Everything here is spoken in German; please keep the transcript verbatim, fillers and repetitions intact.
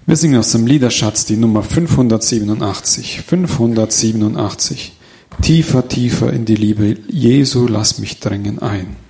Wir singen aus dem Liederschatz die Nummer fünfhundertsiebenundachtzig. fünfhundertsiebenundachtzig. Tiefer, tiefer in die Liebe Jesu, lass mich drängen ein.